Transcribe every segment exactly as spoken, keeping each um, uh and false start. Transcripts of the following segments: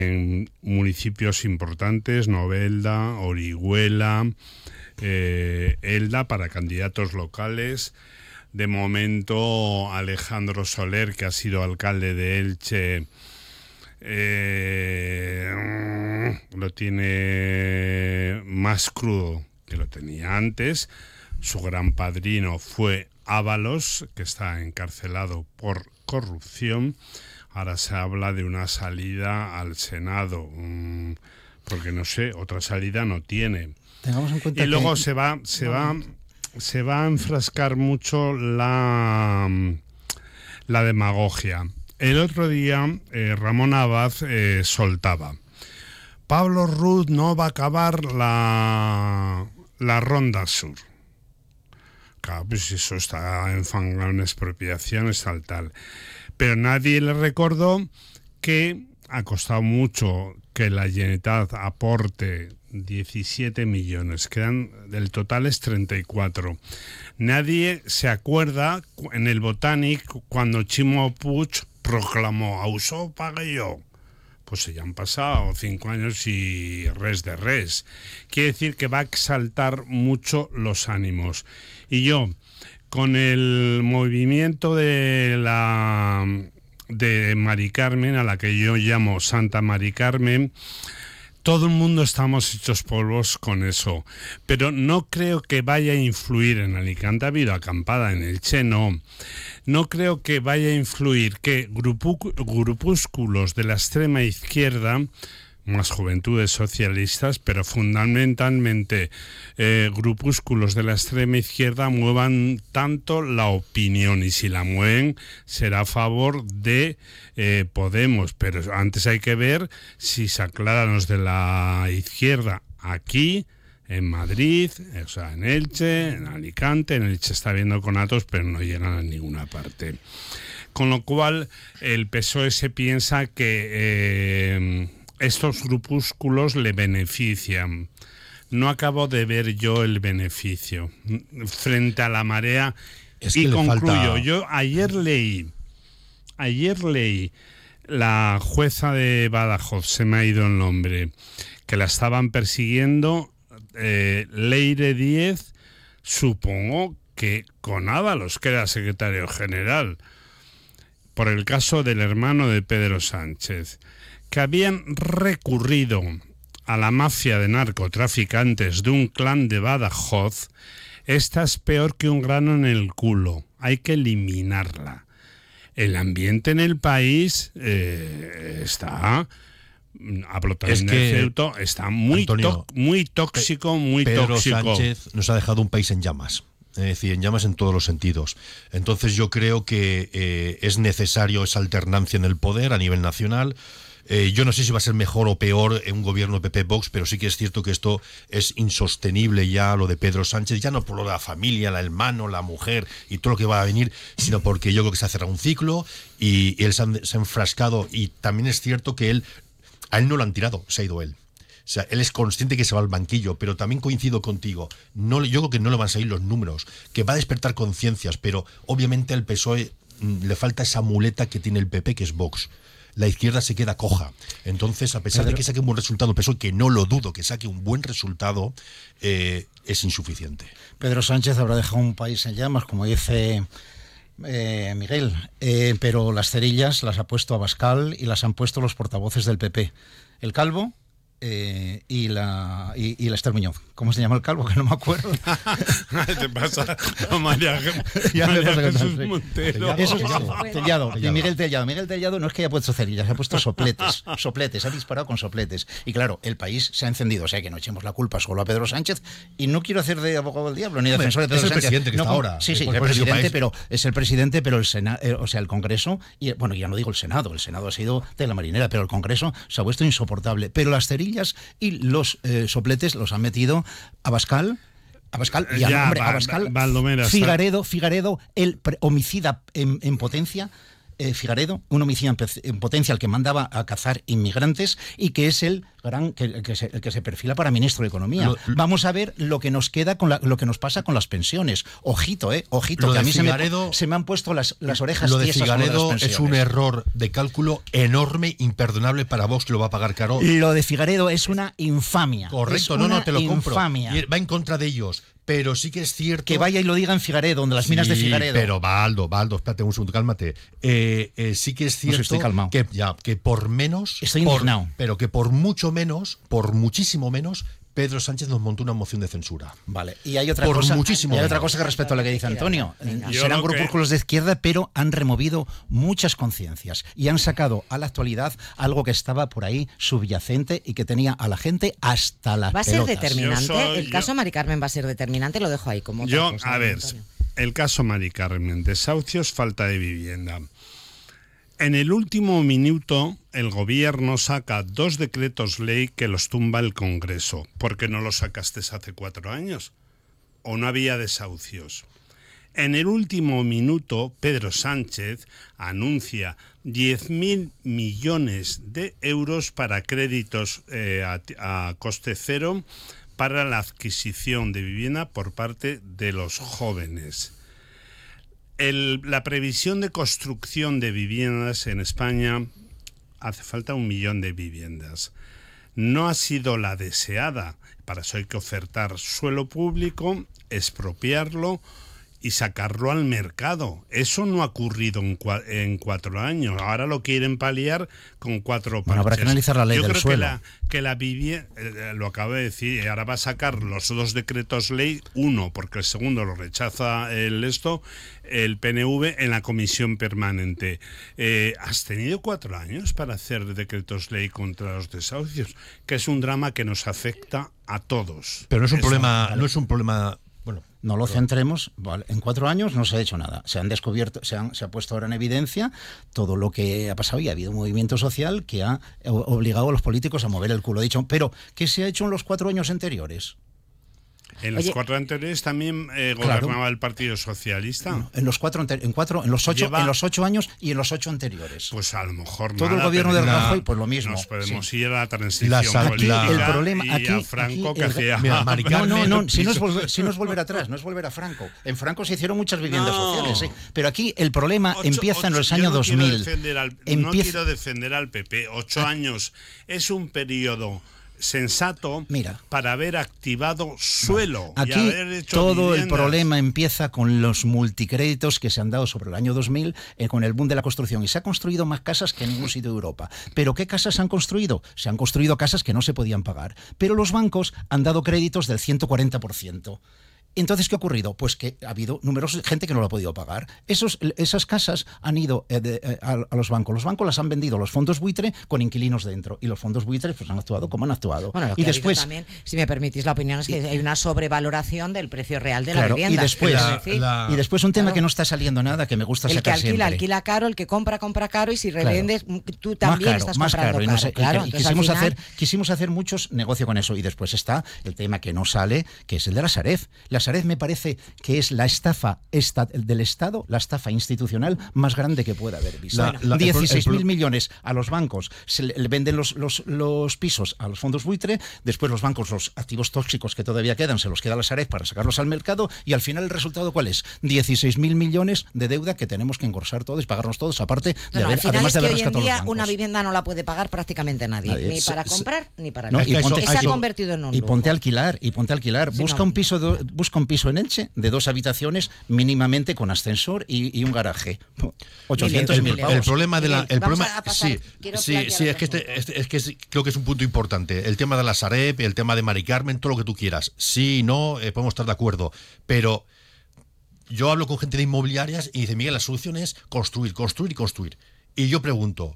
en municipios importantes, Novelda, Orihuela, eh, Elda, para candidatos locales. De momento, Alejandro Soler, que ha sido alcalde de Elche, eh, lo tiene más crudo que lo tenía antes. Su gran padrino fue Ábalos, que está encarcelado por corrupción. Ahora se habla de una salida al Senado, mmm, porque no sé, otra salida no tiene. Tengamos en cuenta y luego que... se va, se va, se va a enfrascar mucho la, la demagogia. El otro día eh, Ramón Abad eh, soltaba: Pablo Ruz no va a acabar la, la Ronda Sur. Claro, pues eso está enfangado en expropiaciones, tal, tal. Pero nadie le recordó que ha costado mucho que la Generalitat aporte diecisiete millones, quedan, del total es treinta y cuatro. Nadie se acuerda en el Botànic cuando Ximo Puig proclamó: «Ausó pague yo». Pues ya han pasado cinco años y res de res. Quiere decir que va a exaltar mucho los ánimos. Y yo, con el movimiento de la de Mari Carmen, a la que yo llamo Santa Mari Carmen, todo el mundo estamos hechos polvos con eso. Pero no creo que vaya a influir en Alicante. Ha habido acampada, en Elche no. No creo que vaya a influir que grupu, grupúsculos de la extrema izquierda, más juventudes socialistas, pero fundamentalmente eh, grupúsculos de la extrema izquierda muevan tanto la opinión, y si la mueven será a favor de eh, Podemos, pero antes hay que ver si se aclaran los de la izquierda aquí, en Madrid, o sea, en Elche, en Alicante. En Elche está habiendo conatos, pero no llegan a ninguna parte. Con lo cual, el P S O E se piensa que eh, estos grupúsculos le benefician. No acabo de ver yo el beneficio frente a la marea. Es y que concluyo, falta... yo ayer leí, ayer leí la jueza de Badajoz, se me ha ido el nombre, que la estaban persiguiendo, eh, Leire Díez, supongo que con Ábalos, que era secretario general, por el caso del hermano de Pedro Sánchez, que habían recurrido a la mafia de narcotraficantes de un clan de Badajoz. Esta es peor que un grano en el culo, hay que eliminarla. El ambiente en el país eh, está, hablo también es que, de Ceuta, está muy, Antonio, to, muy tóxico, muy Pedro tóxico. Sánchez nos ha dejado un país en llamas. Es decir, en llamas en todos los sentidos. Entonces yo creo que eh, es necesario esa alternancia en el poder a nivel nacional. Eh, yo no sé si va a ser mejor o peor en un gobierno P P-Vox, pero sí que es cierto que esto es insostenible ya, lo de Pedro Sánchez, ya no por lo de la familia, el hermano, la mujer y todo lo que va a venir, sino porque yo creo que se ha cerrado un ciclo y, y él se ha, se ha enfrascado, y también es cierto que él, a él no lo han tirado, se ha ido él. O sea, él es consciente que se va al banquillo, pero también coincido contigo. No, yo creo que no le van a salir los números, que va a despertar conciencias, pero obviamente al P S O E mmm, le falta esa muleta que tiene el P P, que es Vox. La izquierda se queda coja. Entonces, a pesar Pedro, de que saque un buen resultado el P S O E, que no lo dudo, que saque un buen resultado, eh, es insuficiente. Pedro Sánchez habrá dejado un país en llamas, como dice eh, Miguel, eh, pero las cerillas las ha puesto Abascal y las han puesto los portavoces del P P. El Calvo eh, y la y, y la Esther Muñoz. ¿Cómo se llama el Calvo? Que no me acuerdo. Te pasa a María, ya María pasa Jesús que Montero. Eso es Tellado, Tellado, y Miguel Tellado. Miguel Tellado no es que haya puesto cerillas, ha puesto sopletes, sopletes, ha disparado con sopletes. Y claro, el país se ha encendido, o sea que no echemos la culpa solo a Pedro Sánchez, y no quiero hacer de abogado del diablo ni defensor de Pedro Sánchez. Es el presidente que no, está ahora. Sí, sí, por, el por presidente, pero es el presidente, pero el Senado, eh, o sea, el Congreso, y bueno, ya no digo el Senado, el Senado ha sido de la marinera, pero el Congreso se ha puesto insoportable. Pero las cerillas y los eh, sopletes los han metido Abascal, Abascal, y al hombre, Abascal, Figaredo, Figaredo, el pre- homicida en, en potencia, eh, Figaredo, un homicida en potencia que mandaba a cazar inmigrantes y que es el gran que, el que, se, el que se perfila para ministro de Economía. Lo, Vamos a ver lo que nos queda con la, lo que nos pasa con las pensiones. Ojito, eh, ojito, que a mí Figaredo, se, me, se me han puesto las, las orejas lo de tiesas. Figaredo con es un error de cálculo enorme, imperdonable para Vox, que lo va a pagar caro. Lo de Figaredo es una infamia. Correcto, es no, una no, te lo compro. Infamia. Va en contra de ellos. Pero sí que es cierto... Que vaya y lo diga en Figaredo, donde las sí, minas de Figaredo. Pero Baldo, Baldo, espérate un segundo, cálmate. Eh, eh, sí que es cierto no, si estoy calmado. que, ya, que por menos... Estoy por, indignado. Pero que por mucho menos, por muchísimo menos, Pedro Sánchez nos montó una moción de censura. Vale, y hay otra por cosa, muchísimo y hay otra menos. cosa que respecto a lo que dice Antonio. Yo Serán que... grupúsculos de izquierda, pero han removido muchas conciencias y han sacado a la actualidad algo que estaba por ahí subyacente y que tenía a la gente hasta las Va a ser pelotas. determinante. Soy, el caso yo... Mari Carmen va a ser determinante, lo dejo ahí como Yo, cosa, a ver, Antonio. el caso Mari Carmen, desahucios, falta de vivienda. En el último minuto, el gobierno saca dos decretos ley que los tumba el Congreso. ¿Por qué no los sacaste hace cuatro años? ¿O no había desahucios? En el último minuto, Pedro Sánchez anuncia diez mil millones de euros para créditos eh, a, a coste cero para la adquisición de vivienda por parte de los jóvenes. El, la previsión de construcción de viviendas en España, hace falta un millón de viviendas. No ha sido la deseada. Para eso hay que ofertar suelo público, expropiarlo y sacarlo al mercado. Eso no ha ocurrido en, cua en cuatro años. Ahora lo quieren paliar con cuatro parches. Bueno, habrá que analizar la ley Yo del creo suelo. Que la, que la vivienda, eh, lo acabo de decir, ahora va a sacar los dos decretos ley, uno, porque el segundo lo rechaza el esto, el P N V en la comisión permanente. Eh, has tenido cuatro años para hacer decretos ley contra los desahucios, que es un drama que nos afecta a todos. Pero no es un Eso, problema, vale. no es un problema... Bueno, No lo pero... centremos, vale, en cuatro años no se ha hecho nada. Se han descubierto, se, han, se ha puesto ahora en evidencia todo lo que ha pasado y ha habido un movimiento social que ha obligado a los políticos a mover el culo. Dicho, pero ¿qué se ha hecho en los cuatro años anteriores? En los Oye, cuatro anteriores también eh, claro. gobernaba el Partido Socialista. No, en los cuatro, en cuatro, en los ocho, Lleva, en los ocho años y en los ocho anteriores. Pues a lo mejor todo nada, el gobierno de pero Rajoy, pues lo mismo. Nos podemos sí. ir a la transición La sal- política la- el problema y aquí, a Franco aquí que el- hacía... Mira, Mari No, no, Carmen, no, si no, es pisos- volver, si no es volver atrás, no es volver a Franco. En Franco se hicieron muchas viviendas No. sociales, sí. Pero aquí el problema Ocho- empieza en ocho- los yo años no dos quiero mil. defender al- No Empieza- quiero defender al P P. Ocho años es un periodo sensato Mira. para haber activado suelo y Aquí haber hecho todo el viviendas. problema empieza con los multicréditos que se han dado sobre el año dos mil, eh, con el boom de la construcción. Y se ha construido más casas que en ningún sitio de Europa. ¿Pero qué casas se han construido? Se han construido casas que no se podían pagar. Pero los bancos han dado créditos del ciento cuarenta por ciento. Entonces, ¿qué ha ocurrido? Pues que ha habido numerosa gente que no lo ha podido pagar. Esos, esas casas han ido eh, de, eh, a, a los bancos. Los bancos las han vendido los fondos buitre con inquilinos dentro. Y los fondos buitres pues han actuado como han actuado. Bueno, lo que y ha habido después, también, si me permitís la opinión, es que hay una sobrevaloración del precio real de la Claro, y vivienda. después- quiero La- decir. la- y después un tema Claro. que no está saliendo nada, que me gusta El que sacar alquila, siempre. alquila caro, el que compra, compra caro, y si revendes, tú también más caro, estás más comprando caro. Y, caro. no sé, claro, y entonces, quisimos, al final, hacer, quisimos hacer muchos negocios con eso. Y después está el tema que no sale, que es el de la Sareb. La Sareb me parece que es la estafa esta, del Estado, la estafa institucional más grande que pueda haber visto. La- la- dieciséis mil el pro- millones a los bancos, se le, le venden los, los, los pisos a los fondos buitre, después los bancos, los activos tóxicos que todavía quedan, se los queda la Sareb para sacarlos al mercado, y al final el resultado ¿cuál es? dieciséis mil millones de deuda que tenemos que engrorsar todos y pagarnos todos, aparte de no, no, haber, al final además es de que haber hoy en rescatado los día bancos. una vivienda no la puede pagar prácticamente nadie, Nadie. ni Se- para se- comprar ni para No, vender. y ponte- se ha hay que- convertido en un y lujo. ponte a alquilar, y ponte a alquilar. Sí, busca no. un piso de, busca un piso en Elche de dos habitaciones mínimamente con ascensor y, y un garaje. ochocientos el, mil el pavos. problema de la Miguel, el vamos problema a pasar. sí Quiero sí plantear sí es que otro este, punto. este- es que es- creo que es un punto importante el tema de la Sareb, el tema de Mari Carmen, todo lo que tú quieras. Sí, no, eh, podemos estar de acuerdo, pero yo hablo con gente de inmobiliarias y dice, Miguel, la solución es construir, construir y construir. Y yo pregunto,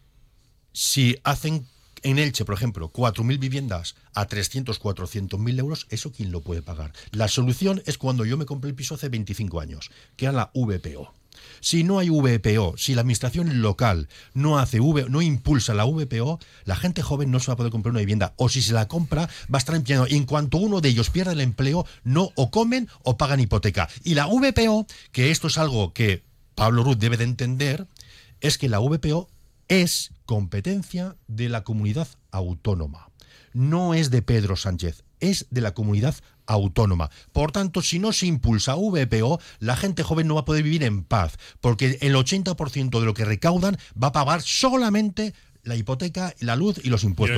si hacen en Elche, por ejemplo, cuatro mil viviendas a trescientos, cuatrocientos mil euros, ¿eso quién lo puede pagar? La solución es cuando yo me compré el piso hace veinticinco años, que era la V P O. Si no hay V P O, si la administración local no hace V, no impulsa la V P O, la gente joven no se va a poder comprar una vivienda. O si se la compra, va a estar empeñado. Y en cuanto uno de ellos pierda el empleo, no o comen o pagan hipoteca. Y la V P O, que esto es algo que Pablo Ruz debe de entender, es que la V P O es competencia de la comunidad autónoma. No es de Pedro Sánchez, es de la comunidad autónoma. Por tanto, si no se impulsa V P O, la gente joven no va a poder vivir en paz, porque el ochenta por ciento de lo que recaudan va a pagar solamente la hipoteca, la luz y los impuestos.